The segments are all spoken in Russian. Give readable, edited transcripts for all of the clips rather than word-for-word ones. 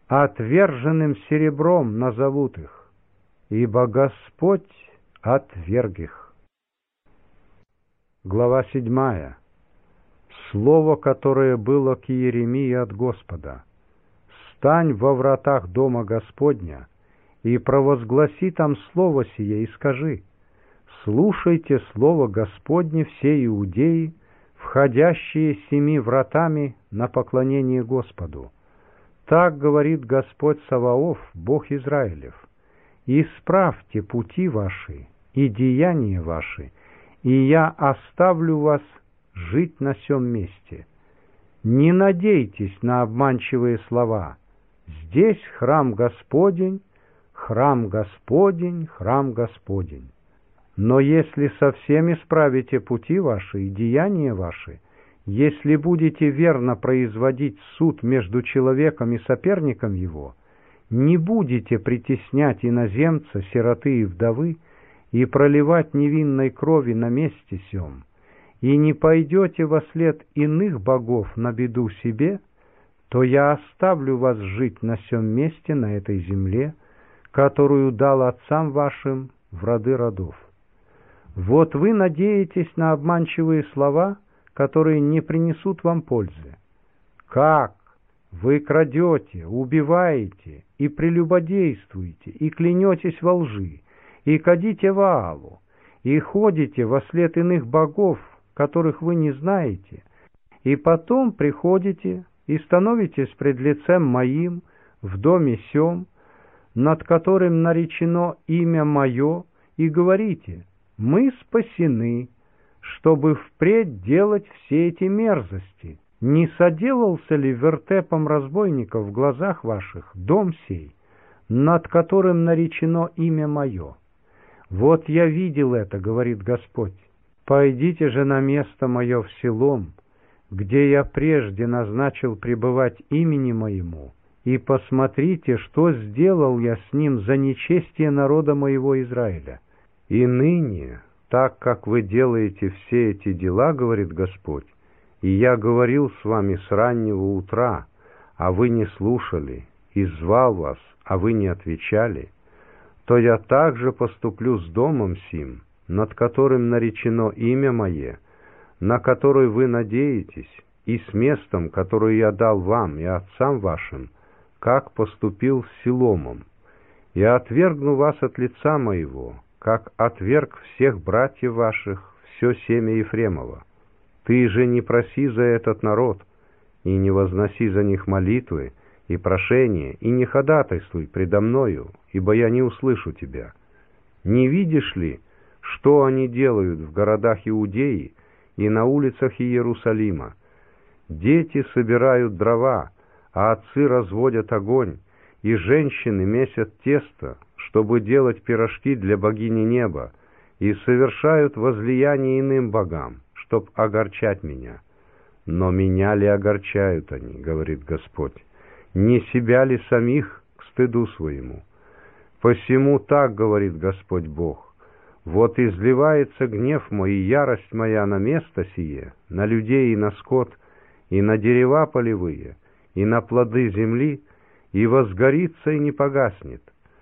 отверженным серебром назовут их, ибо Господь отверг их». Глава 7. Слово, которое было к Иеремии от Господа. «Стань во вратах дома Господня и провозгласи там слово сие, и скажи: слушайте слово Господне все иудеи, входящие 7 вратами на поклонение Господу. Так говорит Господь Саваоф, Бог Израилев: исправьте пути ваши и деяния ваши, и я оставлю вас жить на сем месте. Не надейтесь на обманчивые слова: здесь храм Господень, храм Господень, храм Господень. Но если совсем исправите пути ваши и деяния ваши, если будете верно производить суд между человеком и соперником его, не будете притеснять иноземца, сироты и вдовы, и проливать невинной крови на месте сем, и не пойдете вослед иных богов на беду себе, то я оставлю вас жить на сем месте, на этой земле, которую дал отцам вашим в роды родов. Вот вы надеетесь на обманчивые слова, которые не принесут вам пользы. Как? Вы крадете, убиваете и прелюбодействуете, и клянетесь во лжи, и кадите Ваалу, и ходите вослед иных богов, которых вы не знаете, и потом приходите и становитесь пред лицем моим в доме сем, над которым наречено имя мое, и говорите: мы спасены, чтобы впредь делать все эти мерзости. Не соделался ли вертепом разбойников в глазах ваших дом сей, над которым наречено имя мое? Вот я видел это, говорит Господь. Пойдите же на место мое в Силом, где я прежде назначил пребывать имени моему, и посмотрите, что сделал я с ним за нечестие народа моего Израиля. И ныне, так как вы делаете все эти дела, говорит Господь, и я говорил с вами с раннего утра, а вы не слушали, и звал вас, а вы не отвечали, то я также поступлю с домом сим, над которым наречено имя мое, на который вы надеетесь, и с местом, которое я дал вам и отцам вашим, как поступил с Силомом. Я отвергну вас от лица моего, как отверг всех братьев ваших, все семя Ефремова. Ты же не проси за этот народ, и не возноси за них молитвы и прошения, и не ходатайствуй предо мною, ибо я не услышу тебя. Не видишь ли, что они делают в городах Иудеи и на улицах Иерусалима? Дети собирают дрова, а отцы разводят огонь, и женщины месят тесто, чтобы делать пирожки для богини неба, и совершают возлияние иным богам, чтоб огорчать меня. Но меня ли огорчают они, говорит Господь? Не себя ли самих к стыду своему? Посему так говорит Господь Бог: вот изливается гнев мой и ярость моя на место сие, на людей и на скот, и на дерева полевые, и на плоды земли, и возгорится и не погаснет.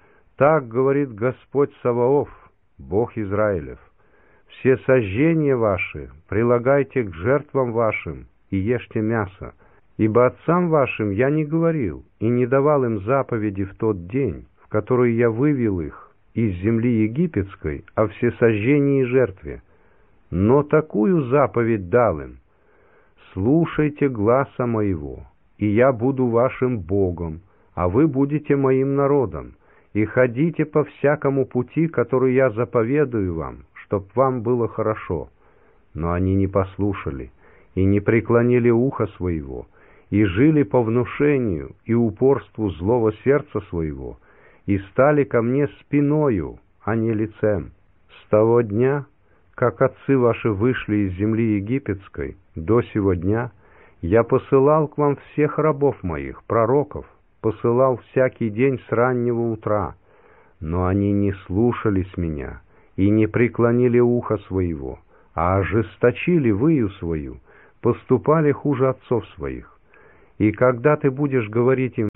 Так говорит Господь Саваоф, Бог Израилев: все сожжения ваши прилагайте к жертвам вашим и ешьте мясо, ибо отцам вашим я не говорил и не давал им заповеди в тот день, в который я вывел их из земли египетской о всесожжении и жертве. Но такую заповедь дал им: слушайте гласа моего, и я буду вашим Богом, а вы будете моим народом, и ходите по всякому пути, который я заповедую вам, чтоб вам было хорошо. Но они не послушали и не преклонили ухо своего, и жили по внушению и упорству злого сердца своего, и стали ко мне спиною, а не лицем. С того дня, как отцы ваши вышли из земли египетской, до сего дня я посылал к вам всех рабов моих, пророков, посылал всякий день с раннего утра, но они не слушались меня и не преклонили ухо своего, а ожесточили выю свою, поступали хуже отцов своих. И когда ты будешь говорить им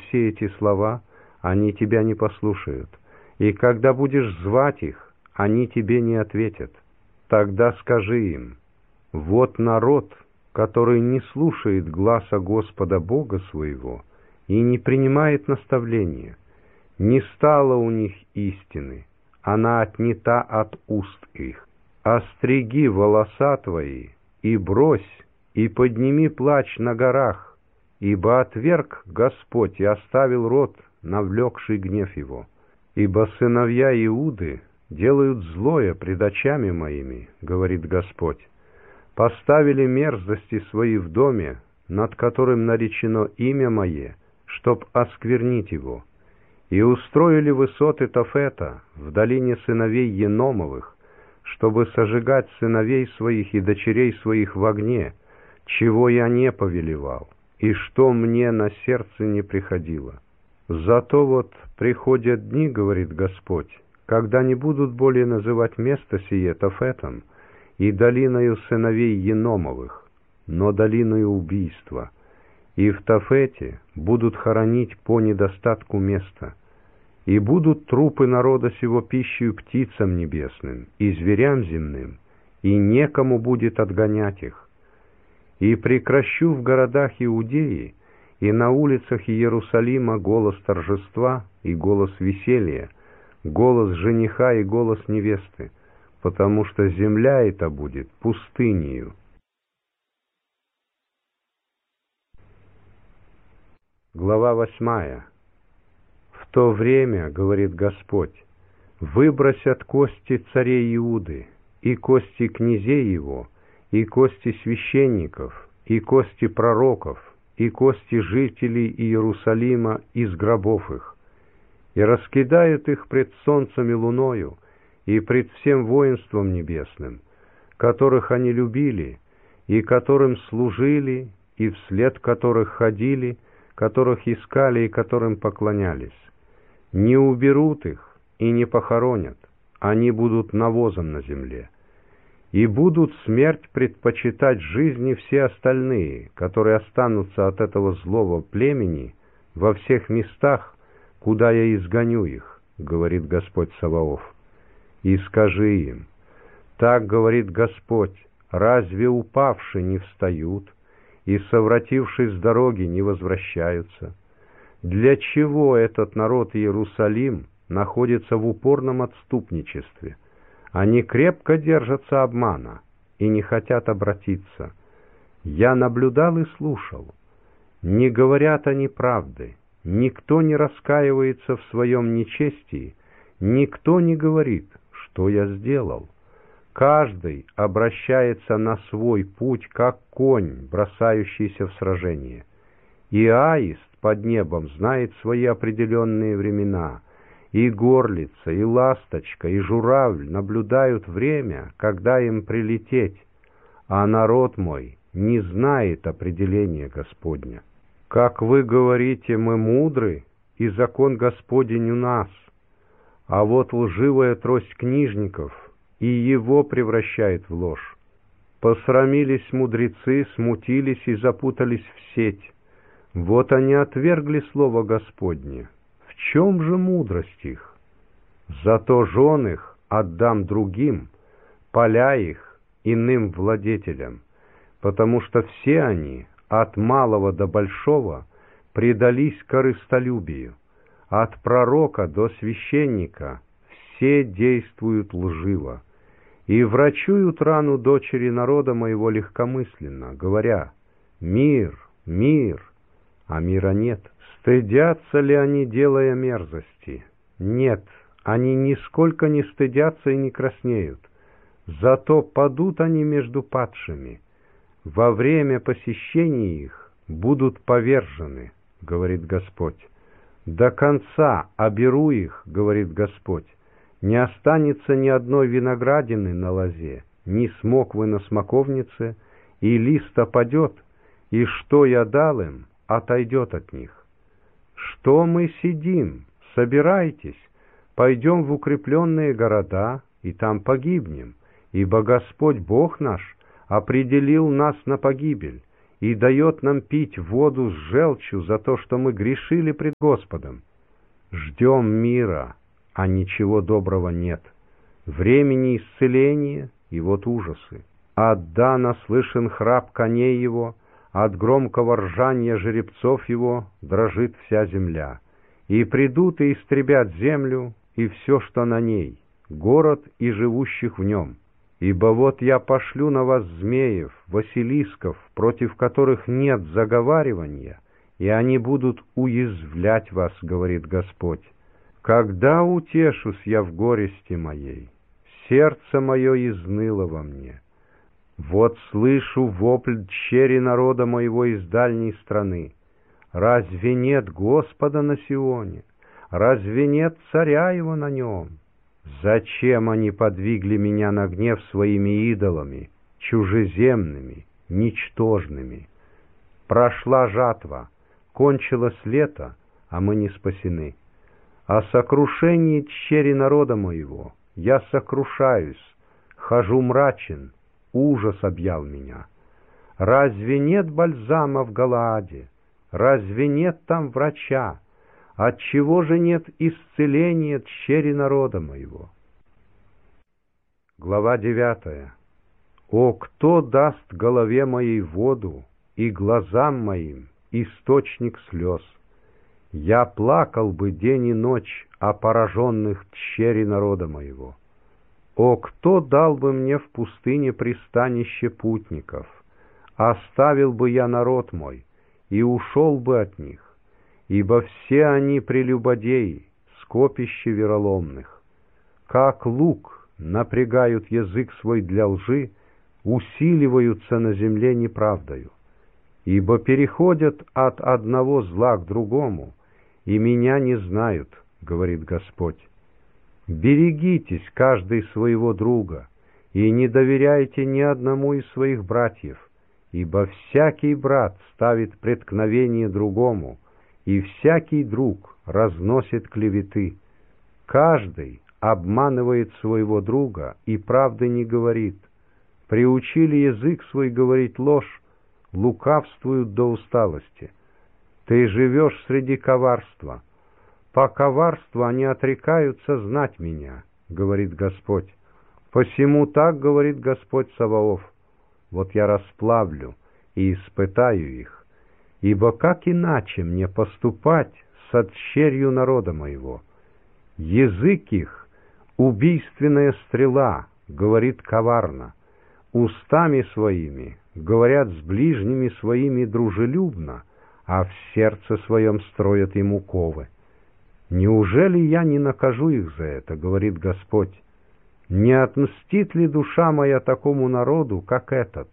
все эти слова, они тебя не послушают, и когда будешь звать их, они тебе не ответят. Тогда скажи им: вот народ, который не слушает гласа Господа Бога своего и не принимает наставления. Не стало у них истины, она отнята от уст их. Остриги волоса твои, и брось, и подними плач на горах, ибо отверг Господь и оставил род, навлекший гнев его. Ибо сыновья Иуды делают злое пред очами моими, говорит Господь. Поставили мерзости свои в доме, над которым наречено имя мое, чтоб осквернить его. И устроили высоты Тофета в долине сыновей Еномовых, чтобы сожигать сыновей своих и дочерей своих в огне, чего я не повелевал, и что мне на сердце не приходило. Зато вот приходят дни, говорит Господь, когда не будут более называть место сие Тофетом и долиною сыновей Еномовых, но долиною убийства, и в Тофете будут хоронить по недостатку места, и будут трупы народа сего пищей птицам небесным и зверям земным, и некому будет отгонять их. И прекращу в городах Иудеи и на улицах Иерусалима голос торжества и голос веселья, голос жениха и голос невесты, потому что земля эта будет пустынею. Глава 8. В то время, говорит Господь, выбросят кости царей Иуды, и кости князей его, и кости священников, и кости пророков, и кости жителей Иерусалима из гробов их, и раскидают их пред солнцем и луною, и пред всем воинством небесным, которых они любили, и которым служили, и вслед которых ходили, которых искали и которым поклонялись. Не уберут их и не похоронят, они будут навозом на земле. И будут смерть предпочитать жизни все остальные, которые останутся от этого злого племени во всех местах, куда я изгоню их, говорит Господь Саваоф. И скажи им: так говорит Господь, разве упавшие не встают, и совратившись с дороги не возвращаются? Для чего этот народ Иерусалим находится в упорном отступничестве? Они крепко держатся обмана и не хотят обратиться. Я наблюдал и слушал. Не говорят они правды, никто не раскаивается в своем нечестии, никто не говорит, что я сделал. Каждый обращается на свой путь, как конь, бросающийся в сражение. И аист под небом знает свои определенные времена, и горлица, и ласточка, и журавль наблюдают время, когда им прилететь, а народ мой не знает определения Господня. Как вы говорите, мы мудры, и закон Господень у нас, а вот лживая трость книжников и его превращает в ложь. Посрамились мудрецы, смутились и запутались в сеть. Вот они отвергли слово Господне. В чем же мудрость их? Зато жен их отдам другим, поля их иным владетелям, потому что все они, от малого до большого, предались корыстолюбию. От пророка до священника все действуют лживо и врачуют рану дочери народа моего легкомысленно, говоря: «Мир, мир», а мира нет. Стыдятся ли они, делая мерзости? Нет, они нисколько не стыдятся и не краснеют. Зато падут они между падшими. Во время посещения их будут повержены, говорит Господь. До конца оберу их, говорит Господь. Не останется ни одной виноградины на лозе, ни смоквы на смоковнице, и лист опадет, и что я дал им, отойдет от них. Что мы сидим? Собирайтесь, пойдем в укрепленные города, и там погибнем, ибо Господь Бог наш определил нас на погибель, и дает нам пить воду с желчью за то, что мы грешили пред Господом. Ждем мира, а ничего доброго нет. Времени исцеления, и вот ужасы. От Дана слышен храп коней его, от громкого ржания жеребцов его дрожит вся земля. И придут и истребят землю, и все, что на ней, город и живущих в нем. Ибо вот я пошлю на вас змеев, василисков, против которых нет заговаривания, и они будут уязвлять вас, говорит Господь. Когда утешусь я в горести моей? Сердце мое изныло во мне. Вот слышу вопль дщери народа моего из дальней страны. Разве нет Господа на Сионе? Разве нет царя его на нем? Зачем они подвигли меня на гнев своими идолами, чужеземными, ничтожными? Прошла жатва, кончилось лето, а мы не спасены. О сокрушении дщери народа моего я сокрушаюсь, хожу мрачен, ужас объял меня. Разве нет бальзама в Галааде? Разве нет там врача? Отчего же нет исцеления дщери народа моего? Глава 9. О, кто даст голове моей воду и глазам моим источник слез? Я плакал бы день и ночь о пораженных дщери народа моего. О, кто дал бы мне в пустыне пристанище путников? Оставил бы я народ мой и ушел бы от них, ибо все они прелюбодеи, скопище вероломных. Как лук напрягают язык свой для лжи, усиливаются на земле неправдою. Ибо переходят от одного зла к другому, и меня не знают, говорит Господь. Берегитесь каждый своего друга, и не доверяйте ни одному из своих братьев, ибо всякий брат ставит преткновение другому, и всякий друг разносит клеветы. Каждый обманывает своего друга и правды не говорит. Приучили язык свой говорить ложь, лукавствуют до усталости. Ты живешь среди коварства. По коварству они отрекаются знать меня, говорит Господь. Посему так говорит Господь Саваоф. Вот я расплавлю и испытаю их, ибо как иначе мне поступать со дщерью народа моего? Язык их — убийственная стрела, говорит коварно, устами своими говорят с ближними своими дружелюбно, а в сердце своем строят им уковы. Неужели я не накажу их за это, говорит Господь? Не отмстит ли душа моя такому народу, как этот?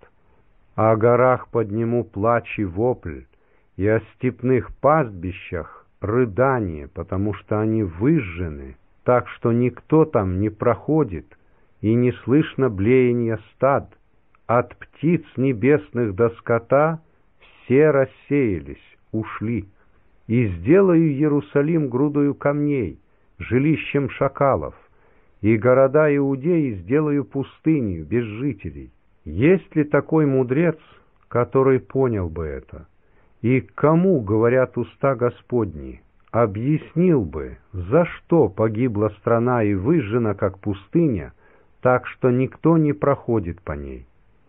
О горах подниму плач и вопль, и о степных пастбищах рыдание, потому что они выжжены, так что никто там не проходит, и не слышно блеяния стад. От птиц небесных до скота все рассеялись, ушли. И сделаю Иерусалим грудою камней, жилищем шакалов, и города Иудеи сделаю пустынью, без жителей. Есть ли такой мудрец, который понял бы это? И кому говорят уста Господни? Объяснил бы, за что погибла страна и выжжена, как пустыня, так что никто не проходит по ней.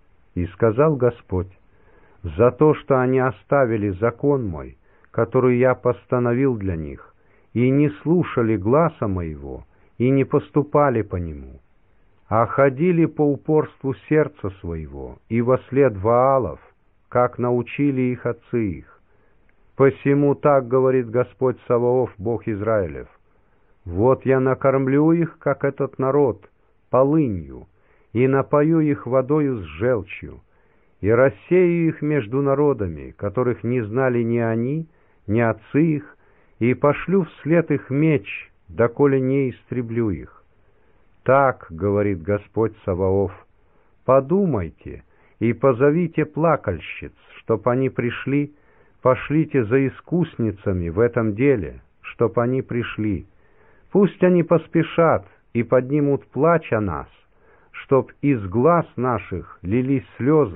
И сказал Господь: за то, что они оставили закон мой, который я постановил для них, и не слушали гласа моего, и не поступали по нему, а ходили по упорству сердца своего и вослед Ваалов, как научили их отцы их. Посему так говорит Господь Саваоф, Бог Израилев: вот я накормлю их, как этот народ, полынью, и напою их водою с желчью, и рассею их между народами, которых не знали ни они, ни отцы их, и пошлю вслед их меч, доколе не истреблю их. Так говорит Господь Саваоф: подумайте и позовите плакальщиц, чтоб они пришли, пошлите за искусницами в этом деле, чтоб они пришли. Пусть они поспешат и поднимут плач о нас, чтоб из глаз наших лились слезы,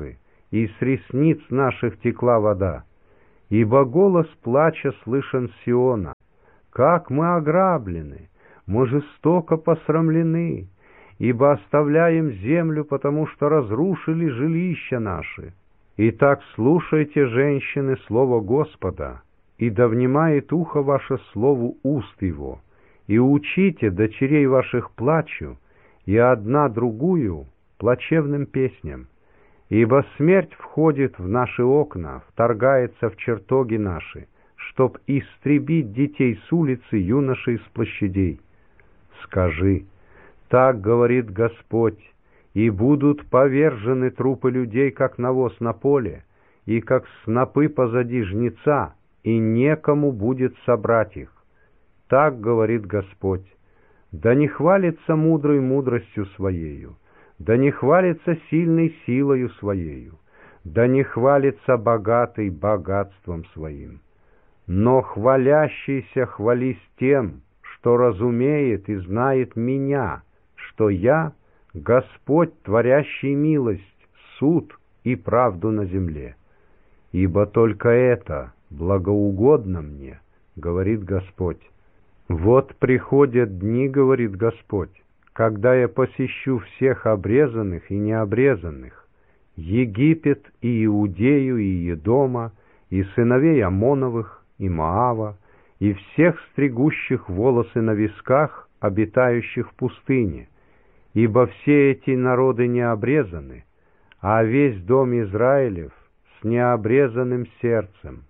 и с ресниц наших текла вода. Ибо голос плача слышен с Сиона: как мы ограблены, мы жестоко посрамлены, ибо оставляем землю, потому что разрушили жилища наши. Итак, слушайте, женщины, слово Господа, и да внимает ухо ваше слову уст его, и учите дочерей ваших плачу, и одна другую плачевным песням. Ибо смерть входит в наши окна, вторгается в чертоги наши, чтоб истребить детей с улицы, юношей с площадей. Скажи: так говорит Господь, и будут повержены трупы людей, как навоз на поле, и как снопы позади жнеца, и некому будет собрать их. Так говорит Господь. Да не хвалится мудрый мудростью своею, да не хвалится сильный силою своею, да не хвалится богатый богатством своим. Но хвалящийся хвались тем, что разумеет и знает меня, что я — Господь, творящий милость, суд и правду на земле. Ибо только это благоугодно мне, говорит Господь. Вот приходят дни, говорит Господь, когда я посещу всех обрезанных и необрезанных, Египет и Иудею и Едома, и сыновей Амоновых, и Моава, и всех стригущих волосы на висках, обитающих в пустыне, ибо все эти народы не обрезаны, а весь дом Израилев с необрезанным сердцем.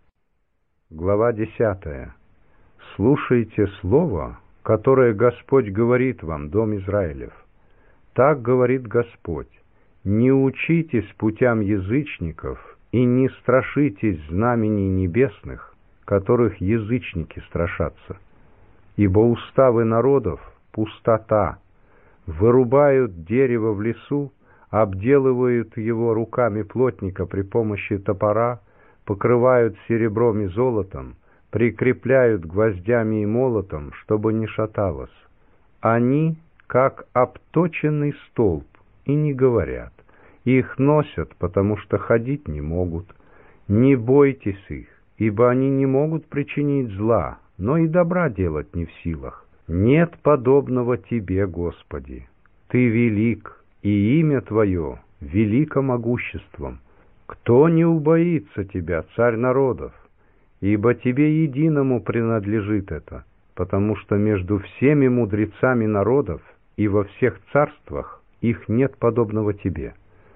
Глава 10. Слушайте слово, которое Господь говорит вам, дом Израилев. Так говорит Господь: не учитесь путям язычников и не страшитесь знамений небесных, которых язычники страшатся. Ибо уставы народов — пустота, вырубают дерево в лесу, обделывают его руками плотника при помощи топора, покрывают серебром и золотом, прикрепляют гвоздями и молотом, чтобы не шаталось. Они, как обточенный столб, и не говорят. Их носят, потому что ходить не могут. Не бойтесь их, ибо они не могут причинить зла, но и добра делать не в силах. Нет подобного Тебе, Господи. Ты велик, и имя Твое велико могуществом. Кто не убоится Тебя, Царь народов? Ибо Тебе единому принадлежит это, потому что между всеми мудрецами народов и во всех царствах их нет подобного Тебе.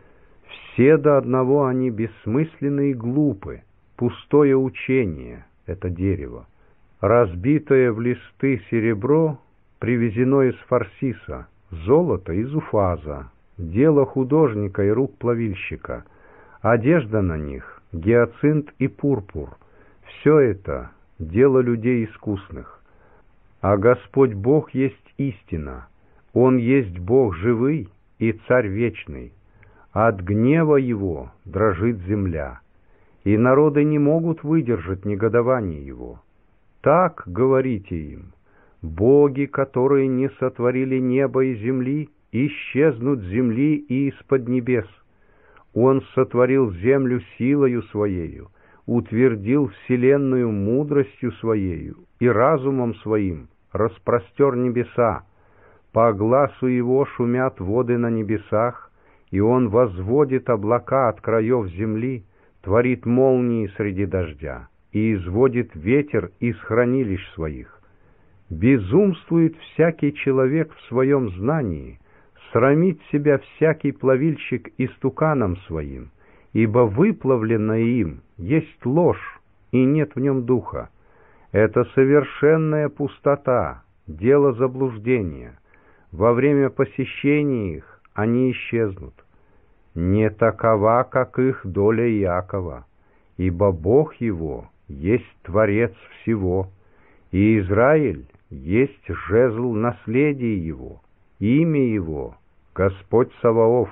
Все до одного они бессмысленны и глупы, пустое учение — это дерево. Разбитое в листы серебро привезено из Фарсиса, золото из Уфаза, дело художника и рук плавильщика, одежда на них — гиацинт и пурпур. Все это — дело людей искусных. А Господь Бог есть истина, Он есть Бог живый и Царь вечный. От гнева Его дрожит земля, и народы не могут выдержать негодование Его. Так говорите им: боги, которые не сотворили небо и земли, исчезнут с земли и из-под небес. Он сотворил землю силою Своею, утвердил вселенную мудростью Своею и разумом Своим распростер небеса. По гласу Его шумят воды на небесах, и Он возводит облака от краев земли, творит молнии среди дождя и изводит ветер из хранилищ Своих. Безумствует всякий человек в своем знании, срамит себя всякий плавильщик истуканом своим, ибо выплавленное им есть ложь, и нет в нем духа. Это совершенная пустота, дело заблуждения. Во время посещения их они исчезнут. Не такова, как их доля Иакова, ибо Бог его есть Творец всего, и Израиль есть жезл наследия его, имя его — Господь Саваоф.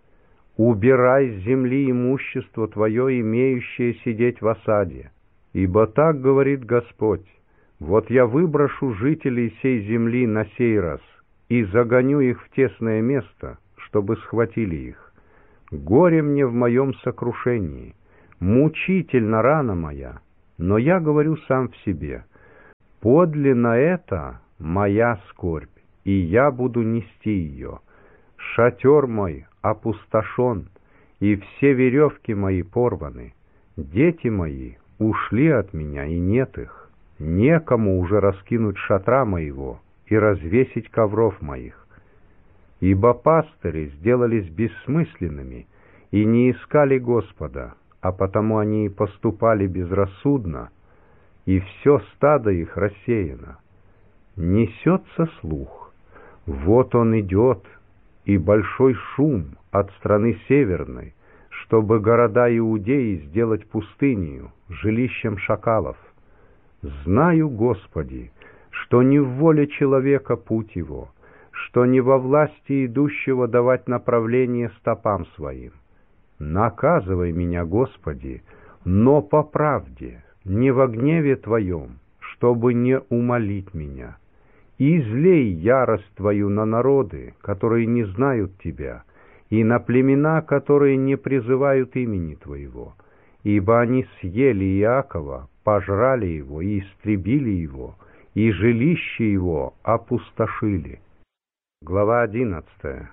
Убирай с земли имущество твое, имеющее сидеть в осаде, ибо так говорит Господь: вот я выброшу жителей сей земли на сей раз и загоню их в тесное место, чтобы схватили их. Горе мне в моем сокрушении, мучительна рана моя, но я говорю сам в себе: подлинно это моя скорбь, и я буду нести ее. Шатер мой опустошен, и все веревки мои порваны. Дети мои ушли от меня, и нет их. Некому уже раскинуть шатра моего и развесить ковров моих. Ибо пастыри сделались бессмысленными и не искали Господа, а потому они и поступали безрассудно, и все стадо их рассеяно. Несется слух: вот он идет, и большой шум от страны северной, чтобы города Иудеи сделать пустынею, жилищем шакалов. Знаю, Господи, что не в воле человека путь его, что не во власти идущего давать направление стопам своим. Наказывай меня, Господи, но по правде, не во гневе Твоем, чтобы не умолить меня. И излей ярость Твою на народы, которые не знают Тебя, и на племена, которые не призывают имени Твоего, ибо они съели Иакова, пожрали его и истребили его, и жилище его опустошили. Глава 11.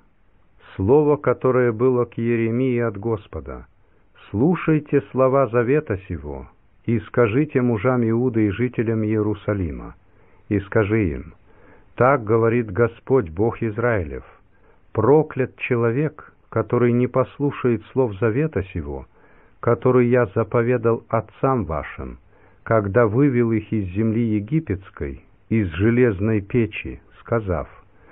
Слово, которое было к Иеремии от Господа. Слушайте слова завета сего, и скажите мужам Иуды и жителям Иерусалима, и скажи им: так говорит Господь, Бог Израилев: проклят человек, который не послушает слов завета сего, который я заповедал отцам вашим, когда вывел их из земли египетской, из железной печи, сказав: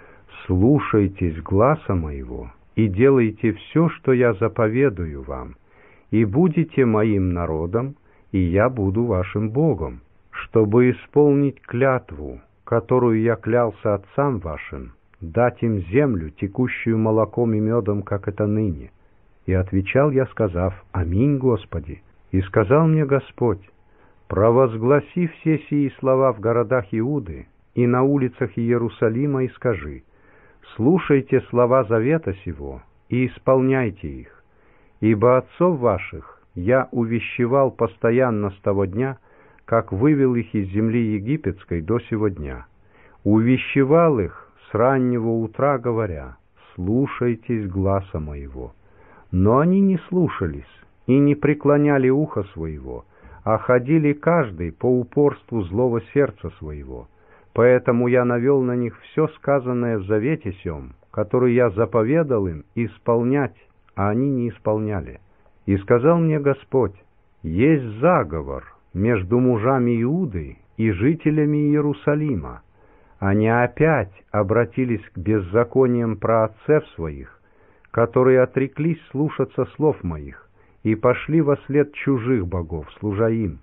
слушайтесь гласа моего и делайте все, что я заповедую вам, и будете моим народом, и я буду вашим Богом, чтобы исполнить клятву, которую я клялся отцам вашим, дать им землю, текущую молоком и медом, как это ныне. И отвечал я, сказав: аминь, Господи. И сказал мне Господь: провозгласи все сии слова в городах Иуды и на улицах Иерусалима, и скажи: слушайте слова завета сего и исполняйте их, ибо отцов ваших я увещевал постоянно с того дня, как вывел их из земли египетской до сего дня. Увещевал их с раннего утра, говоря: слушайтесь гласа моего. Но они не слушались и не преклоняли ухо своего, а ходили каждый по упорству злого сердца своего. Поэтому я навел на них все сказанное в завете сем, который я заповедал им исполнять, а они не исполняли. И сказал мне Господь: есть заговор между мужами Иуды и жителями Иерусалима. Они опять обратились к беззакониям праотцев своих, которые отреклись слушаться слов моих, и пошли вослед чужих богов, служа им.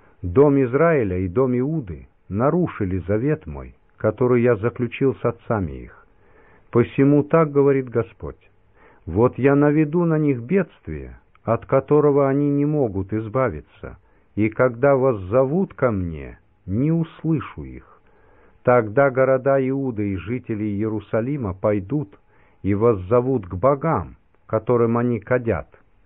Дом Израиля и дом Иуды нарушили завет мой, который я заключил с отцами их. Посему так говорит Господь: вот я наведу на них бедствие, от которого они не могут избавиться, и когда воззовут ко мне, не услышу их. Тогда города Иуды и жители Иерусалима пойдут и воззовут к богам, которым они кадят,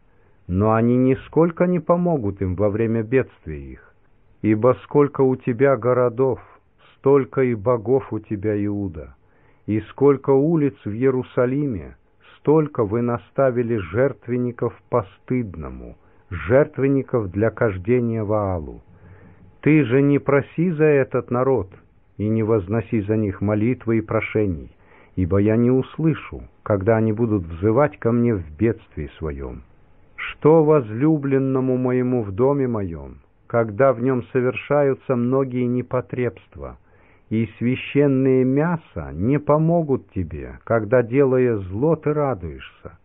но они нисколько не помогут им во время бедствия их, ибо сколько у тебя городов, столько и богов у тебя, Иуда, и сколько улиц в Иерусалиме, столько вы наставили жертвенников постыдному, жертвенников для кождения Ваалу. Ты же не проси за этот народ и не возноси за них молитвы и прошений, ибо я не услышу, когда они будут взывать ко мне в бедствии своем. Что возлюбленному моему в доме моем, когда в нем совершаются многие непотребства, и священные мяса не помогут тебе, когда, делая зло, ты радуешься?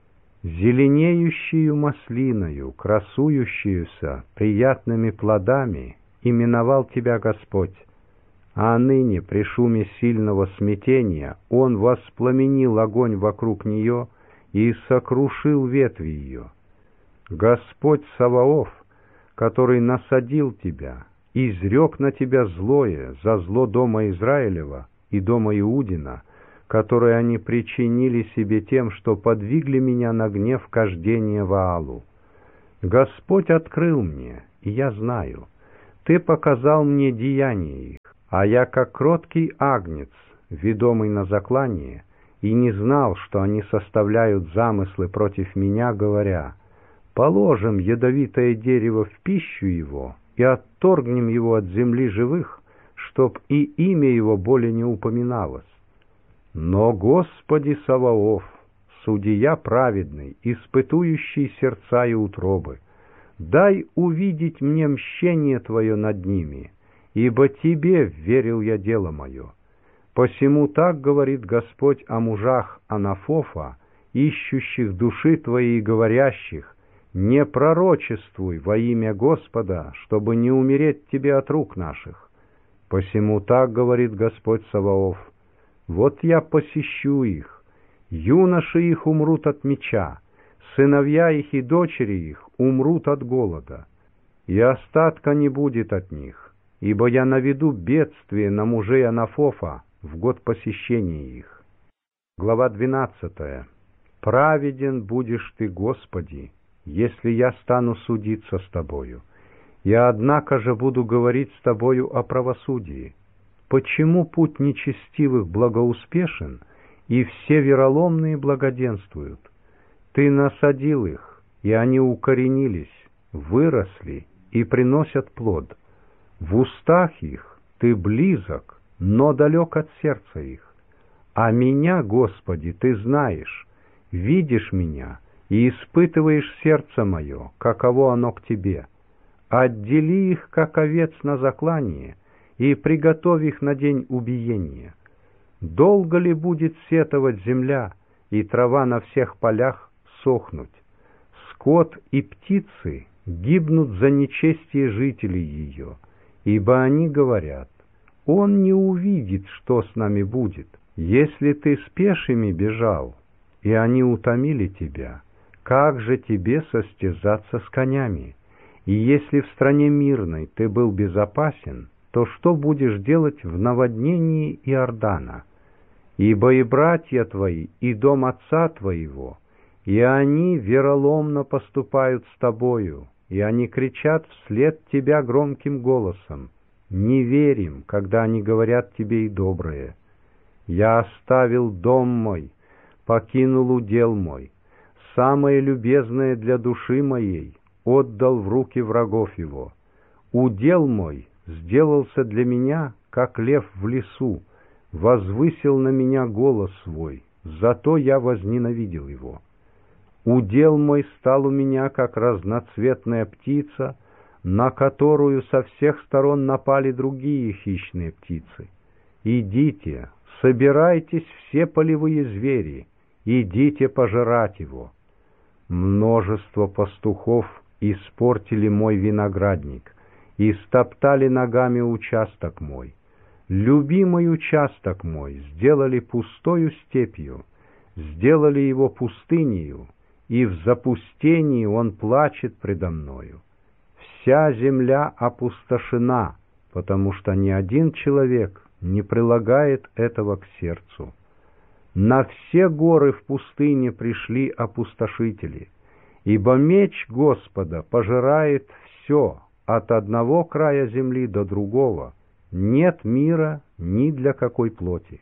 Зеленеющую маслиною, красующуюся приятными плодами, именовал тебя Господь. А ныне при шуме сильного смятения Он воспламенил огонь вокруг нее и сокрушил ветви ее. Господь Саваоф, который насадил тебя, изрек на тебя злое за зло дома Израилева и дома Иудина, которые они причинили себе тем, что подвигли меня на гнев кождения Ваалу. Господь открыл мне, и я знаю. Ты показал мне деяния их, а я, как кроткий агнец, ведомый на заклание, и не знал, что они составляют замыслы против меня, говоря: «Положим ядовитое дерево в пищу его и отторгнем его от земли живых, чтоб и имя его более не упоминалось». Но, Господи Саваоф, судья праведный, испытующий сердца и утробы, дай увидеть мне мщение Твое над ними, ибо Тебе верил я дело мое. Посему так говорит Господь о мужах Анафофа, ищущих души Твоей и говорящих: не пророчествуй во имя Господа, чтобы не умереть Тебе от рук наших. Посему так говорит Господь Саваоф: вот я посещу их, юноши их умрут от меча, сыновья их и дочери их умрут от голода, и остатка не будет от них, ибо я наведу бедствие на мужей Анафофа в год посещения их. Глава 12. Праведен будешь ты, Господи, если я стану судиться с Тобою. Я, однако же, буду говорить с Тобою о правосудии. Почему путь нечестивых благоуспешен, и все вероломные благоденствуют? Ты насадил их, и они укоренились, выросли и приносят плод. В устах их Ты близок, но далек от сердца их. А меня, Господи, Ты знаешь, видишь меня и испытываешь сердце мое, каково оно к Тебе. Отдели их, как овец на заклание, и приготовь их на день убиения. Долго ли будет сетовать земля, и трава на всех полях сохнуть? Скот и птицы гибнут за нечестие жителей ее, ибо они говорят: он не увидит, что с нами будет. Если ты с пешими бежал, и они утомили тебя, как же тебе состязаться с конями? И если в стране мирной ты был безопасен, то что будешь делать в наводнении Иордана? Ибо и братья твои, и дом отца твоего, и они вероломно поступают с тобою, и они кричат вслед тебя громким голосом: не верим, когда они говорят тебе и доброе. Я оставил дом мой, покинул удел мой, самое любезное для души моей отдал в руки врагов его. Удел мой сделался для меня, как лев в лесу, возвысил на меня голос свой, зато я возненавидел его. Удел мой стал у меня, как разноцветная птица, на которую со всех сторон напали другие хищные птицы. Идите, собирайтесь все полевые звери, идите пожирать его. Множество пастухов испортили мой виноградник и стоптали ногами участок мой. Любимый участок мой сделали пустою степью, сделали его пустынею, и в запустении он плачет предо мною. Вся земля опустошена, потому что ни один человек не прилагает этого к сердцу. На все горы в пустыне пришли опустошители, ибо меч Господа пожирает все, от одного края земли до другого, нет мира ни для какой плоти.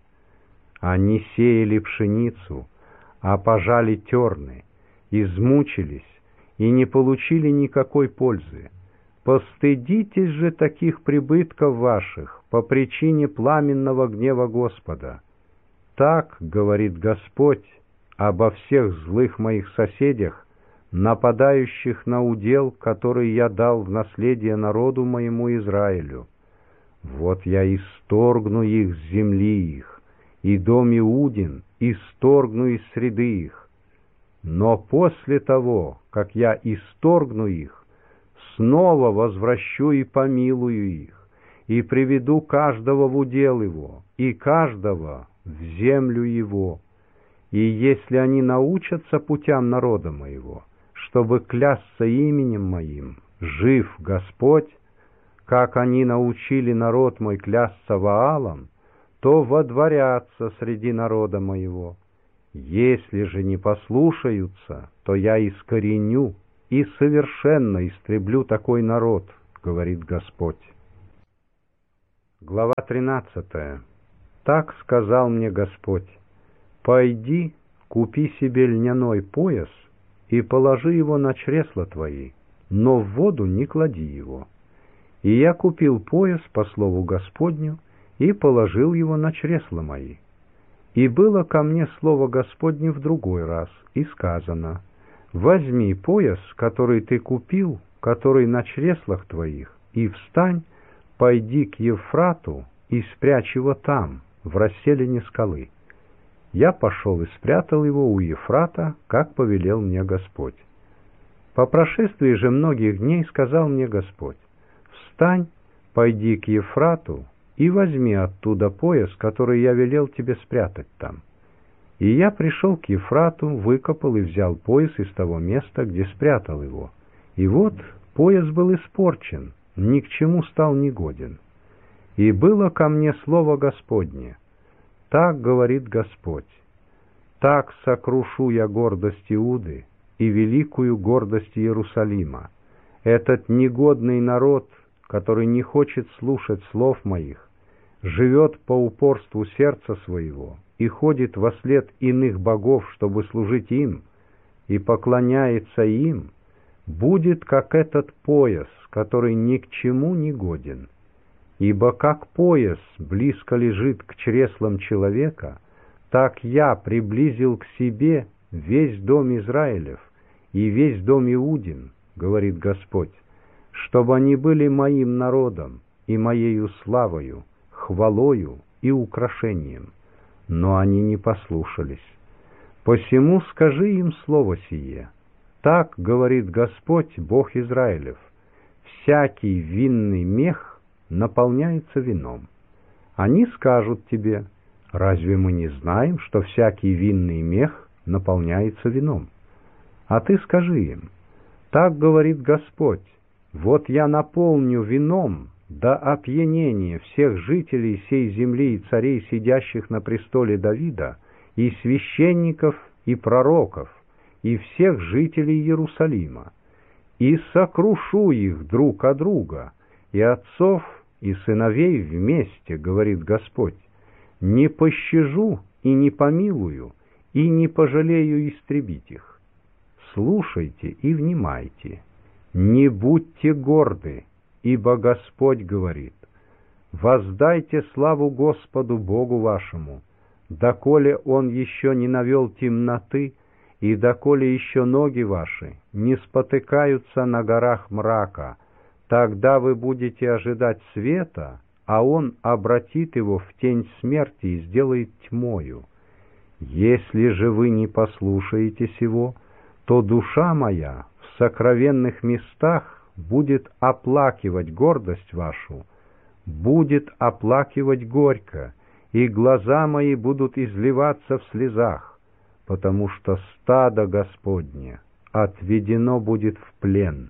Они сеяли пшеницу, а пожали терны, измучились и не получили никакой пользы. Постыдитесь же таких прибытков ваших по причине пламенного гнева Господа. Так говорит Господь обо всех злых моих соседях, нападающих на удел, который я дал в наследие народу моему Израилю. Вот я исторгну их с земли их, и дом Иудин исторгну из среды их. Но после того, как я исторгну их, снова возвращу и помилую их, и приведу каждого в удел его, и каждого в землю его. И если они научатся путям народа моего, чтобы клясться именем моим, жив Господь, как они научили народ мой клясться Ваалом, то водворятся среди народа моего. Если же не послушаются, то я искореню и совершенно истреблю такой народ, говорит Господь. Глава 13. Так сказал мне Господь: пойди, купи себе льняной пояс и положи его на чресла твои, но в воду не клади его. И я купил пояс по слову Господню и положил его на чресла мои. И было ко мне слово Господне в другой раз, и сказано: возьми пояс, который ты купил, который на чреслах твоих, и встань, пойди к Евфрату и спрячь его там, в расселине скалы. Я пошел и спрятал его у Евфрата, как повелел мне Господь. По прошествии же многих дней сказал мне Господь: встань, пойди к Евфрату и возьми оттуда пояс, который я велел тебе спрятать там. И я пришел к Евфрату, выкопал и взял пояс из того места, где спрятал его. И вот пояс был испорчен, ни к чему стал негоден. И было ко мне слово Господне: так говорит Господь, так сокрушу я гордость Иуды и великую гордость Иерусалима. Этот негодный народ, который не хочет слушать слов моих, живет по упорству сердца своего и ходит вослед иных богов, чтобы служить им, и поклоняется им, будет как этот пояс, который ни к чему не годен. Ибо как пояс близко лежит к чреслам человека, так я приблизил к себе весь дом Израилев и весь дом Иудин, говорит Господь, чтобы они были моим народом и моею славою, хвалою и украшением. Но они не послушались. Посему скажи им слово сие: так говорит Господь, Бог Израилев, всякий винный мех наполняется вином. Они скажут тебе: разве мы не знаем, что всякий винный мех наполняется вином? А ты скажи им: так говорит Господь, вот я наполню вином до опьянения всех жителей сей земли и царей, сидящих на престоле Давида, и священников, и пророков, и всех жителей Иерусалима, и сокрушу их друг от друга, и отцов, и сыновей вместе, говорит Господь, не пощажу и не помилую, и не пожалею истребить их. Слушайте и внимайте, не будьте горды, ибо Господь говорит: воздайте славу Господу Богу вашему, доколе Он еще не навел темноты, и доколе еще ноги ваши не спотыкаются на горах мрака, тогда вы будете ожидать света, а Он обратит его в тень смерти и сделает тьмою. Если же вы не послушаете сего, то душа моя в сокровенных местах будет оплакивать гордость вашу, будет оплакивать горько, и глаза мои будут изливаться в слезах, потому что стадо Господне отведено будет в плен.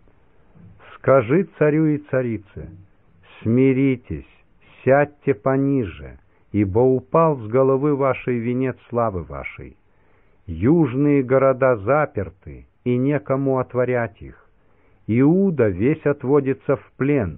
Скажи царю и царице: смиритесь, сядьте пониже, ибо упал с головы вашей венец славы вашей. Южные города заперты, и некому отворять их. Иуда весь отводится в плен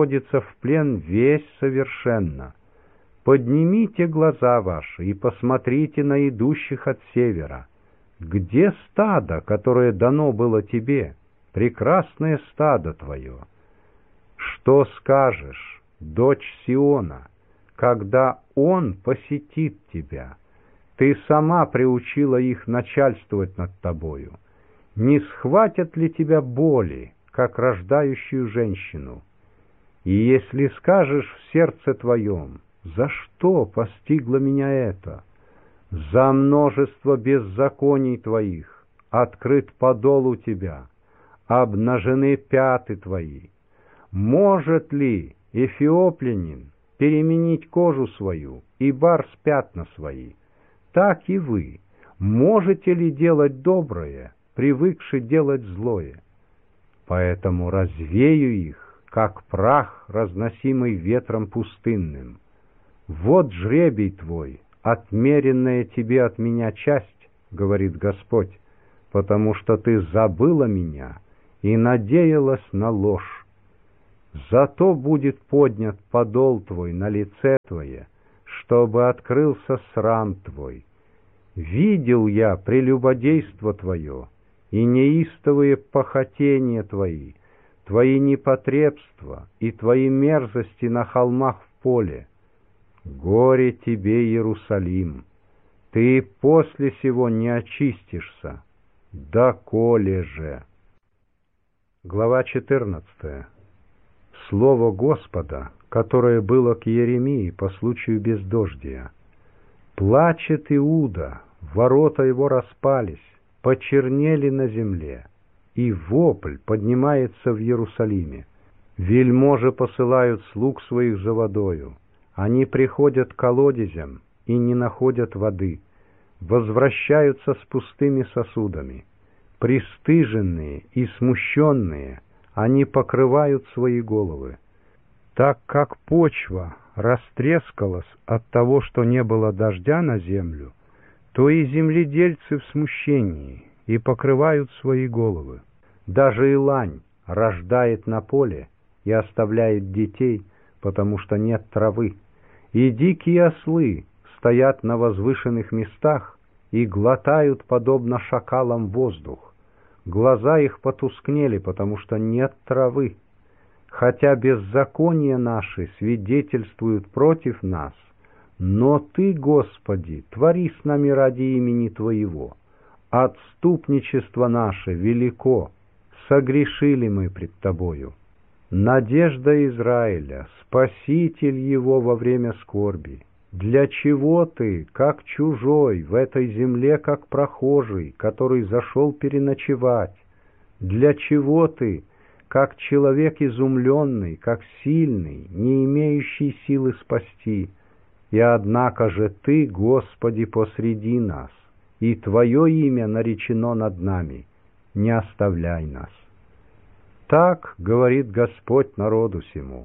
весь совершенно. Поднимите глаза ваши и посмотрите на идущих от севера. Где стадо, которое дано было тебе, прекрасное стадо твое? Что скажешь, дочь Сиона, когда он посетит тебя? Ты сама приучила их начальствовать над тобою. Не схватят ли тебя боли, как рождающую женщину? И если скажешь в сердце твоем: за что постигло меня это? За множество беззаконий твоих открыт подол у тебя, обнажены пяты твои. Может ли эфиоплянин переменить кожу свою и барс пятна свои? Так и вы можете ли делать доброе, привыкши делать злое? Поэтому развею их, как прах, разносимый ветром пустынным. Вот жребий твой, отмеренная тебе от меня часть, говорит Господь, потому что ты забыла меня и надеялась на ложь. Зато будет поднят подол твой на лице твое, чтобы открылся срам твой. Видел я прелюбодейство твое и неистовые похотения твои, твои непотребства и твои мерзости на холмах в поле. Горе тебе, Иерусалим! Ты после сего не очистишься. Доколе же? Глава 14. Слово Господа, которое было к Иеремии по случаю бездождия. Плачет Иуда, ворота его распались, почернели на земле, и вопль поднимается в Иерусалиме. Вельможи посылают слуг своих за водою, они приходят к колодезям и не находят воды, возвращаются с пустыми сосудами. Пристыженные и смущенные, они покрывают свои головы. Так как почва растрескалась от того, что не было дождя на землю, то и земледельцы в смущении и покрывают свои головы. Даже и лань рождает на поле и оставляет детей, потому что нет травы. И дикие ослы стоят на возвышенных местах и глотают, подобно шакалам, воздух. Глаза их потускнели, потому что нет травы. Хотя беззакония наши свидетельствуют против нас, но Ты, Господи, твори с нами ради имени Твоего. Отступничество наше велико, согрешили мы пред Тобою. Надежда Израиля, Спаситель его во время скорби. Для чего ты, как чужой, в этой земле, как прохожий, который зашел переночевать? Для чего ты, как человек изумленный, как сильный, не имеющий силы спасти? И однако же ты, Господи, посреди нас, и Твое имя наречено над нами. Не оставляй нас. Так говорит Господь народу сему.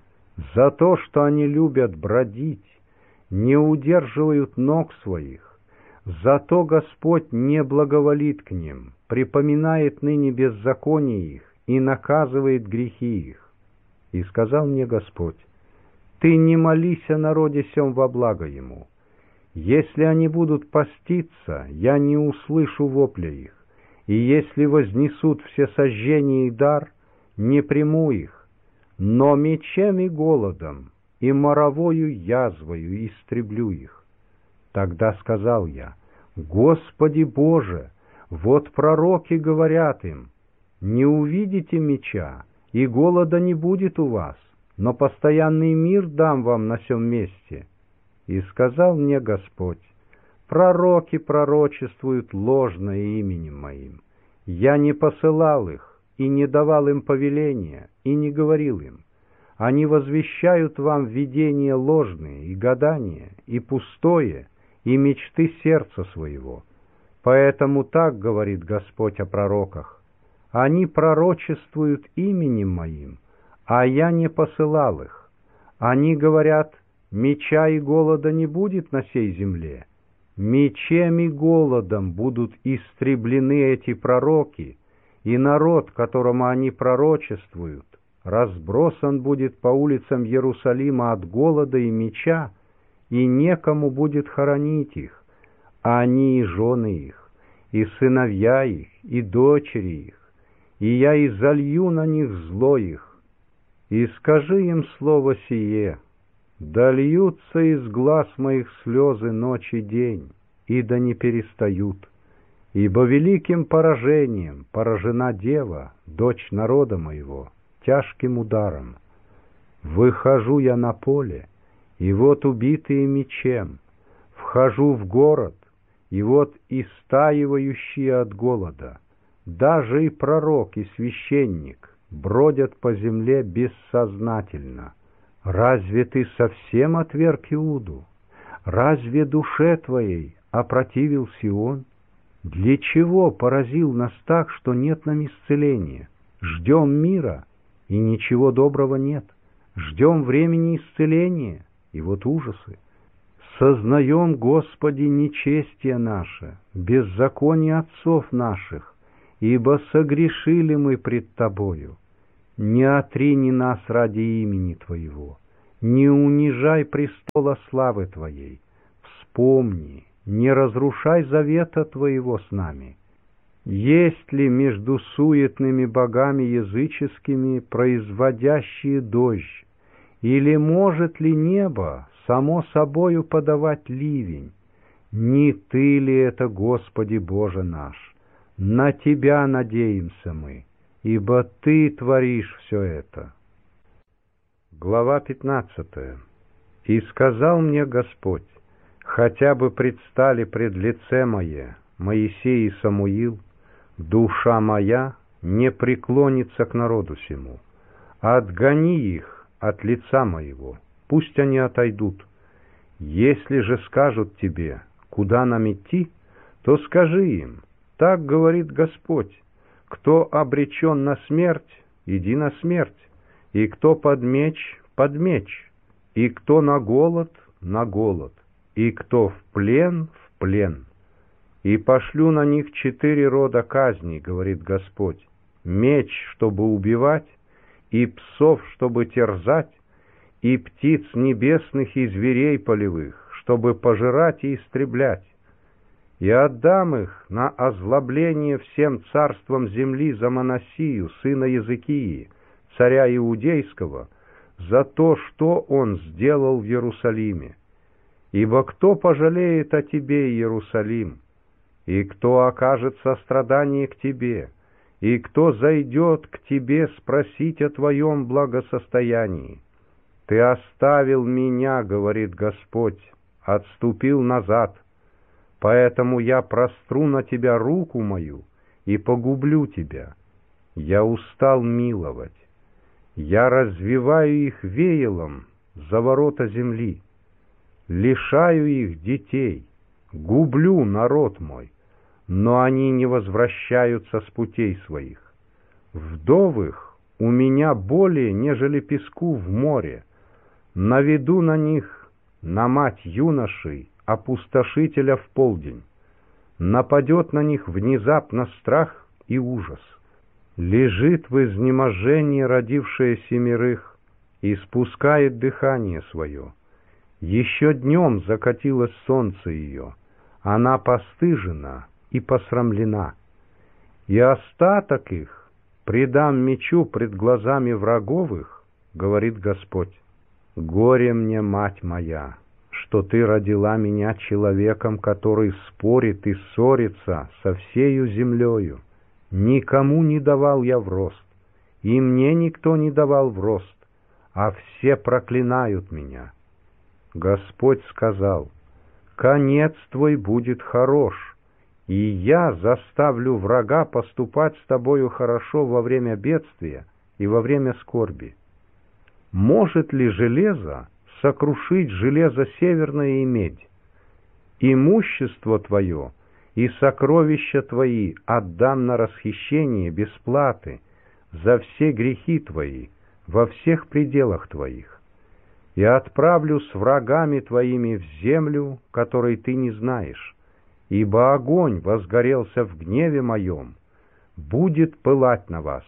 За то, что они любят бродить, не удерживают ног своих, зато Господь не благоволит к ним, припоминает ныне беззаконие их и наказывает грехи их. И сказал мне Господь: Ты не молись о народе сем во благо ему. Если они будут поститься, я не услышу вопля их, и если вознесут все сожжения и дар, не приму их, но мечем и голодом и моровою язвою истреблю их. Тогда сказал я: Господи Боже, вот пророки говорят им: не увидите меча, и голода не будет у вас, но постоянный мир дам вам на сем месте. И сказал мне Господь: пророки пророчествуют ложно именем моим. Я не посылал их, и не давал им повеления, и не говорил им. Они возвещают вам видения ложные, и гадания, и пустое, и мечты сердца своего. Поэтому так говорит Господь о пророках: они пророчествуют именем моим, а я не посылал их. Они говорят: меча и голода не будет на сей земле. Мечем и голодом будут истреблены эти пророки, и народ, которому они пророчествуют, разбросан будет по улицам Иерусалима от голода и меча, и некому будет хоронить их, а они и жены их, и сыновья их, и дочери их, и я изолью на них зло их. И скажи им слово сие: да льются из глаз моих слезы ночь и день, и да не перестают. Ибо великим поражением поражена дева, дочь народа моего, тяжким ударом. Выхожу я на поле, и вот убитые мечем, вхожу в город, и вот истаивающие от голода. Даже и пророк, и священник бродят по земле бессознательно. Разве ты совсем отверг Иуду? Разве душе твоей опротивил Сион? Для чего поразил нас так, что нет нам исцеления? Ждем мира, и ничего доброго нет. Ждем времени исцеления, И вот ужасы. Сознаем, Господи, нечестие наше, беззаконие отцов наших, ибо согрешили мы пред Тобою. Не отрини нас ради имени Твоего, не унижай престола славы Твоей. Вспомни, не разрушай завета Твоего с нами. Есть ли между суетными богами языческими производящие дождь, или может ли небо само собою подавать ливень? Не Ты ли это, Господи Боже наш? На Тебя надеемся мы, ибо Ты творишь все это. Глава 15. «И сказал мне Господь, хотя бы предстали пред лице мое Моисей и Самуил, душа моя не преклонится к народу сему. Отгони их от лица моего, пусть они отойдут. Если же скажут тебе, куда нам идти, то скажи им, так говорит Господь, кто обречен на смерть, иди на смерть, и кто под меч, и кто на голод, и кто в плен. И пошлю на них 4 рода казней, говорит Господь, меч, чтобы убивать, и псов, чтобы терзать, и птиц небесных и зверей полевых, чтобы пожирать и истреблять. И отдам их на озлобление всем царствам земли за Манассию, сына Языкии, царя Иудейского, за то, что он сделал в Иерусалиме. Ибо кто пожалеет о тебе, Иерусалим, и кто окажет сострадание к тебе, и кто зайдет к тебе спросить о твоем благосостоянии? Ты оставил меня, говорит Господь, отступил назад, поэтому я простру на тебя руку мою и погублю тебя. Я устал миловать. Я развиваю их веялом за ворота земли, лишаю их детей, гублю народ мой, но они не возвращаются с путей своих. Вдовых у меня более, нежели песку в море. Наведу на них, на мать юношей, опустошителя в полдень. Нападет на них внезапно страх и ужас. Лежит в изнеможении родившая 7, и спускает дыхание свое. Еще днем закатилось солнце ее, она постыжена и посрамлена. И остаток их предам мечу пред глазами врагов их, говорит Господь. Горе мне, мать моя, что ты родила меня человеком, который спорит и ссорится со всею землею. Никому не давал я в рост, и мне никто не давал в рост, а все проклинают меня. Господь сказал, конец твой будет хорош, и я заставлю врага поступать с тобою хорошо во время бедствия и во время скорби. Может ли железо сокрушить железо северное и медь? Имущество твое и сокровища твои отдам на расхищение без платы за все грехи твои во всех пределах твоих. И отправлю с врагами твоими в землю, которой ты не знаешь, ибо огонь возгорелся в гневе моем, будет пылать на вас.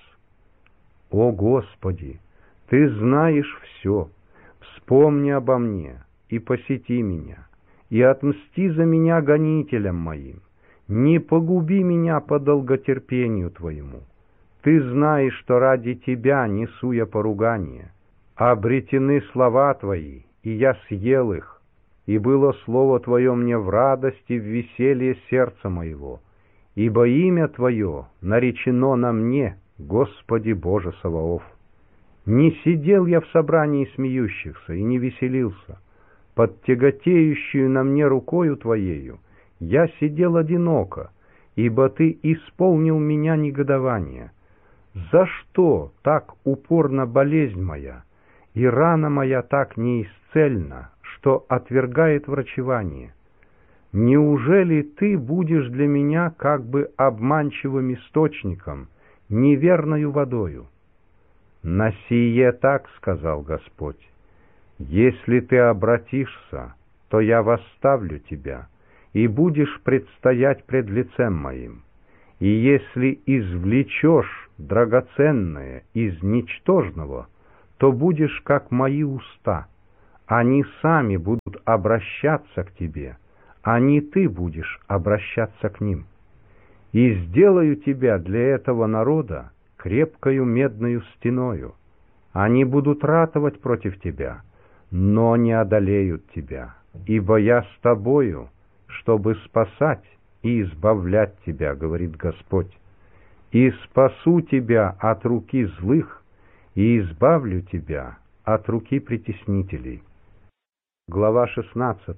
О Господи, Ты знаешь все, вспомни обо мне и посети меня, и отмсти за меня гонителям моим, не погуби меня по долготерпению Твоему. Ты знаешь, что ради Тебя несу я поругание. Обретены слова Твои, и я съел их, и было слово Твое мне в радости, в веселье сердца моего, ибо имя Твое наречено на мне, Господи Боже Саваоф. Не сидел я в собрании смеющихся и не веселился. Под тяготеющую на мне рукою Твоею я сидел одиноко, ибо Ты исполнил меня негодование. За что так упорна болезнь моя, и рана моя так неисцельна, что отвергает врачевание? Неужели Ты будешь для меня как бы обманчивым источником, неверною водою? На сие так сказал Господь: Если ты обратишься, то я восставлю тебя, и будешь предстоять пред лицем моим. И если извлечешь драгоценное из ничтожного, то будешь как мои уста. Они сами будут обращаться к тебе, а не ты будешь обращаться к ним. И сделаю тебя для этого народа крепкою медною стеною. Они будут ратовать против тебя, но не одолеют тебя, ибо я с тобою, чтобы спасать и избавлять тебя, говорит Господь. И спасу тебя от руки злых, и избавлю тебя от руки притеснителей. Глава 16.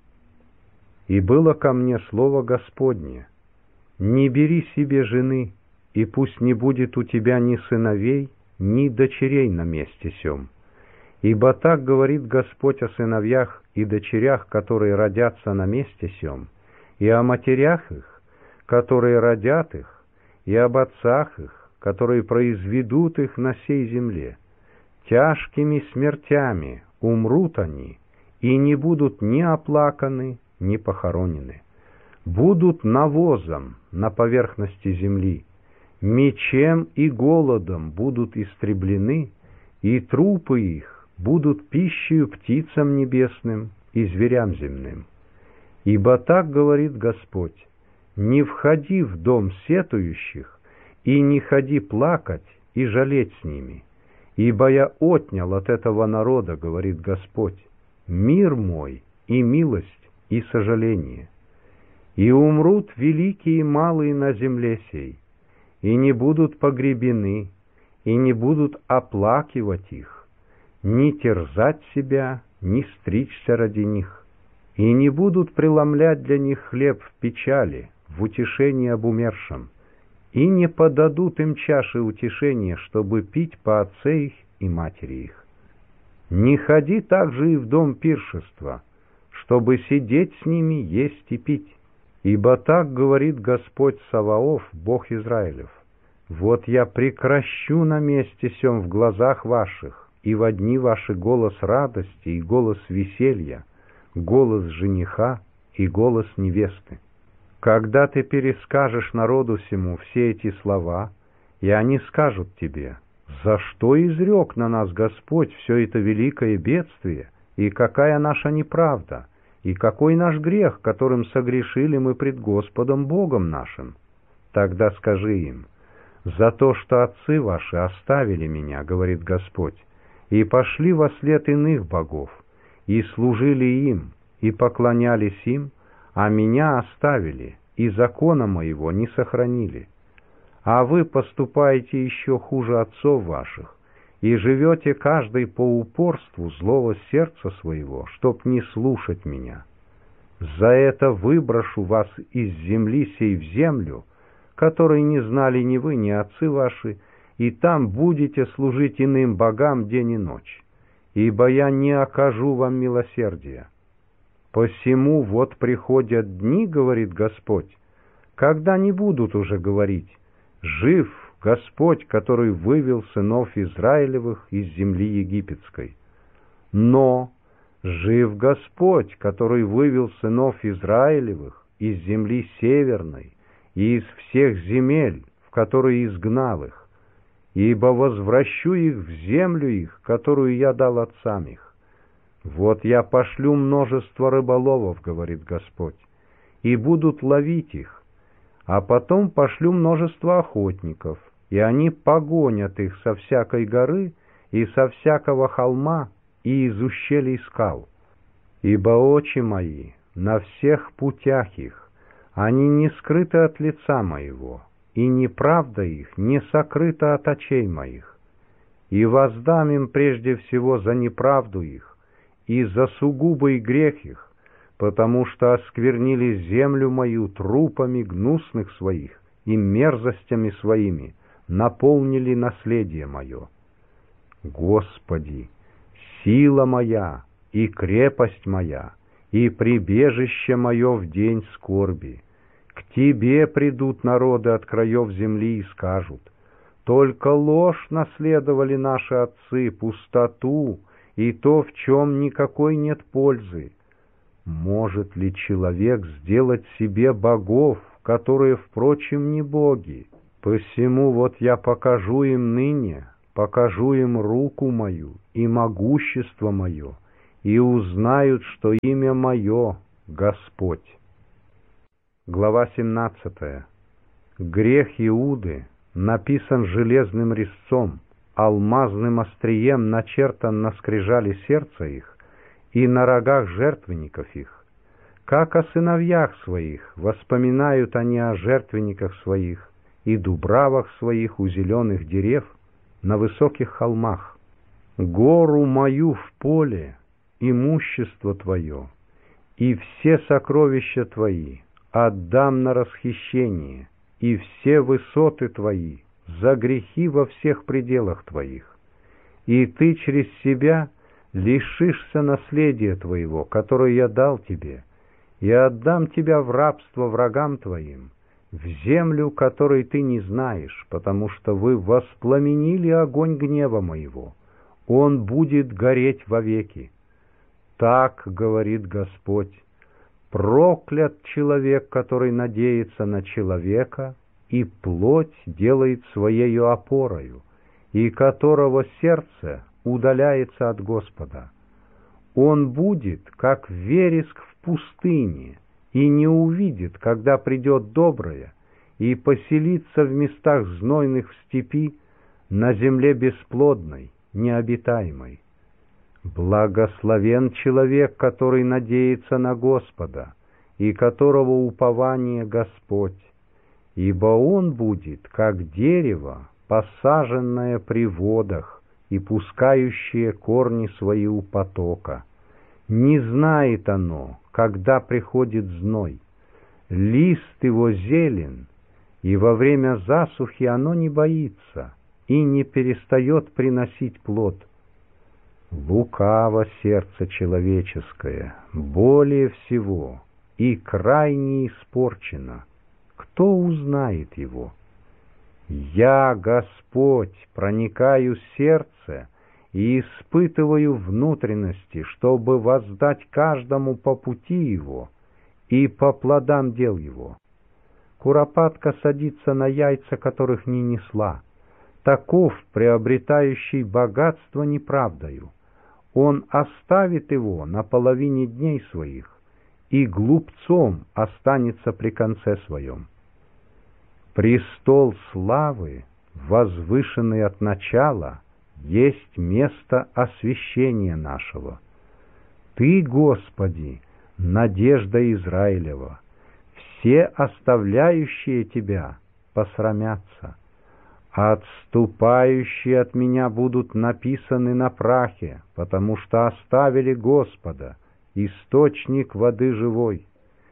И было ко мне слово Господне: не бери себе жены, и пусть не будет у тебя ни сыновей, ни дочерей на месте сем. Ибо так говорит Господь о сыновьях и дочерях, которые родятся на месте сем, и о матерях их, которые родят их, и об отцах их, которые произведут их на сей земле. Тяжкими смертями умрут они, и не будут ни оплаканы, ни похоронены. Будут навозом на поверхности земли, мечем и голодом будут истреблены, и трупы их будут пищею птицам небесным и зверям земным. Ибо так говорит Господь: не входи в дом сетующих, и не ходи плакать и жалеть с ними, ибо я отнял от этого народа, говорит Господь, мир мой и милость и сожаление. И умрут великие и малые на земле сей, и не будут погребены, и не будут оплакивать их, ни терзать себя, ни стричься ради них, и не будут преломлять для них хлеб в печали, в утешении об умершем, и не подадут им чаши утешения, чтобы пить по отце их и матери их. Не ходи также и в дом пиршества, чтобы сидеть с ними, есть и пить. Ибо так говорит Господь Саваоф, Бог Израилев: вот я прекращу на месте сем в глазах ваших, и во дни ваши голос радости и голос веселья, голос жениха и голос невесты. Когда ты перескажешь народу сему все эти слова, и они скажут тебе: за что изрек на нас Господь все это великое бедствие, и какая наша неправда, и какой наш грех, которым согрешили мы пред Господом Богом нашим? Тогда скажи им: за то, что отцы ваши оставили меня, говорит Господь, и пошли вослед иных богов, и служили им, и поклонялись им, а меня оставили, и закона моего не сохранили. А вы поступаете еще хуже отцов ваших, и живете каждый по упорству злого сердца своего, чтоб не слушать меня. За это выброшу вас из земли сей в землю, которой не знали ни вы, ни отцы ваши, и там будете служить иным богам день и ночь, ибо я не окажу вам милосердия. Посему вот приходят дни, говорит Господь, когда не будут уже говорить: жив Господь, который вывел сынов Израилевых из земли египетской. Но жив Господь, который вывел сынов Израилевых из земли северной и из всех земель, в которые изгнал их, ибо возвращу их в землю их, которую я дал отцам их. Вот я пошлю множество рыболовов, говорит Господь, и будут ловить их, а потом пошлю множество охотников, и они погонят их со всякой горы и со всякого холма и из ущелий скал. Ибо очи мои на всех путях их, они не скрыты от лица моего, и неправда их не сокрыта от очей моих. И воздам им прежде всего за неправду их и за сугубый грех их, потому что осквернили землю мою трупами гнусных своих и мерзостями своими, наполнили наследие мое. Господи, сила моя и крепость моя, и прибежище мое в день скорби. К Тебе придут народы от краев земли и скажут: только ложь наследовали наши отцы, пустоту, и то, в чем никакой нет пользы. Может ли человек сделать себе богов, которые, впрочем, не боги? Посему вот я покажу им ныне, покажу им руку мою и могущество мое, и узнают, что имя мое — Господь». Глава 17. Грех Иуды написан железным резцом, алмазным острием начертан на скрижали сердца их и на рогах жертвенников их. Как о сыновьях своих воспоминают они о жертвенниках своих и дубравах своих у зеленых дерев на высоких холмах. Гору мою в поле, имущество твое, и все сокровища твои отдам на расхищение, и все высоты твои за грехи во всех пределах твоих. И ты через себя лишишься наследия твоего, которое я дал тебе, и отдам тебя в рабство врагам твоим, в землю, которой ты не знаешь, потому что вы воспламенили огонь гнева моего. Он будет гореть вовеки. Так говорит Господь: проклят человек, который надеется на человека и плоть делает своею опорою, и которого сердце удаляется от Господа. Он будет, как вереск в пустыне, и не увидит, когда придет доброе, и поселится в местах знойных в степи, на земле бесплодной, необитаемой. Благословен человек, который надеется на Господа, и которого упование Господь, ибо он будет, как дерево, посаженное при водах и пускающее корни свои у потока. Не знает оно, когда приходит зной. Лист его зелен, и во время засухи оно не боится и не перестает приносить плод. Лукаво сердце человеческое, более всего, и крайне испорчено. Кто узнает его? Я, Господь, проникаю в сердце и испытываю внутренности, чтобы воздать каждому по пути его и по плодам дел его. Куропатка садится на яйца, которых не несла. Таков, приобретающий богатство неправдою. Он оставит его на половине дней своих, и глупцом останется при конце своем. Престол славы, возвышенный от начала, есть место освящения нашего. Ты, Господи, надежда Израилева, все оставляющие Тебя посрамятся. Отступающие от меня будут написаны на прахе, потому что оставили Господа, источник воды живой.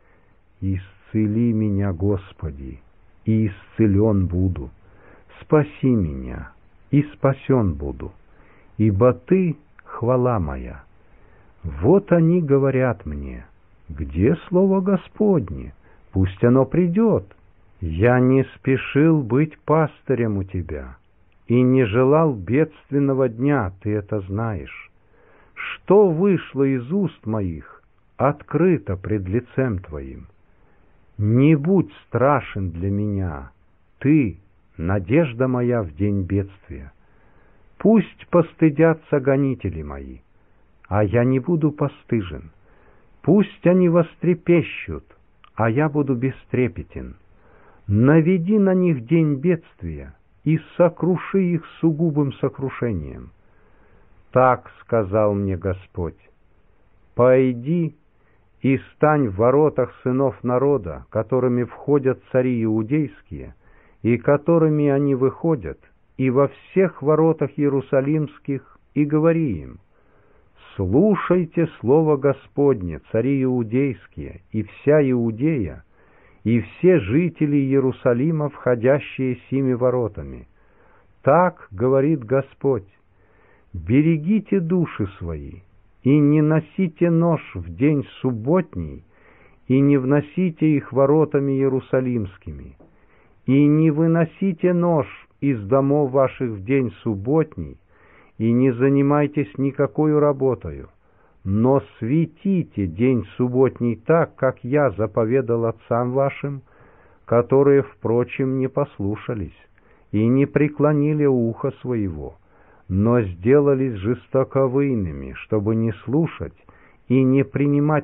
Исцели меня, Господи, и исцелен буду. Спаси меня, и спасен буду, ибо Ты — хвала моя. Вот они говорят мне: где слово Господне? Пусть оно придет. Я не спешил быть пастырем у Тебя и не желал бедственного дня, Ты это знаешь. Что вышло из уст моих, открыто пред лицем Твоим. Не будь страшен для меня, Ты — надежда моя в день бедствия. Пусть постыдятся гонители мои, а я не буду постыжен. Пусть они вострепещут, а я буду бестрепетен. Наведи на них день бедствия и сокруши их сугубым сокрушением. Так сказал мне Господь: пойди и стань в воротах сынов народа, которыми входят цари иудейские, и которыми они выходят, и во всех воротах иерусалимских, и говори им: слушайте слово Господне, цари иудейские, и вся Иудея, и все жители Иерусалима, входящие сими воротами. Так говорит Господь: берегите души свои, и не носите нож в день субботний, и не вносите их воротами иерусалимскими, и не выносите нож из домов ваших в день субботний, и не занимайтесь никакой работою, но светите день субботний так, как я заповедал отцам вашим, которые, впрочем, не послушались и не преклонили уха своего, но сделались жестоковыйными, чтобы не слушать и не принимать